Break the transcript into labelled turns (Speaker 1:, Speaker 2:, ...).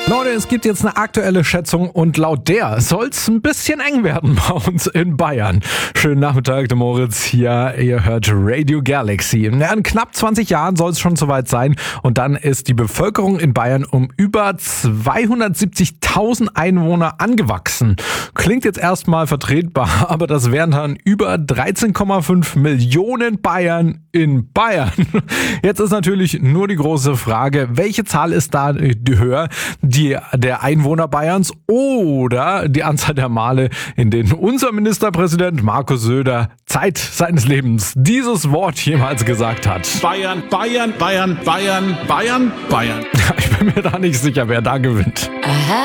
Speaker 1: Leute, es gibt jetzt eine aktuelle Schätzung und laut der soll es ein bisschen eng werden bei uns in Bayern. Schönen Nachmittag, der Moritz hier. Ihr hört Radio Galaxy. In knapp 20 Jahren soll es schon soweit sein und dann ist die Bevölkerung in Bayern um über 270.000 Einwohner angewachsen. Klingt jetzt erstmal vertretbar, aber das wären dann über 13,5 Millionen Bayern in Bayern. Jetzt ist natürlich nur die große Frage, welche Zahl ist da höher? Die der Einwohner Bayerns oder die Anzahl der Male, in denen unser Ministerpräsident Markus Söder Zeit seines Lebens dieses Wort jemals gesagt hat.
Speaker 2: Bayern, Bayern, Bayern, Bayern, Bayern, Bayern.
Speaker 1: Ich bin mir da nicht sicher, wer da gewinnt.
Speaker 3: Aha.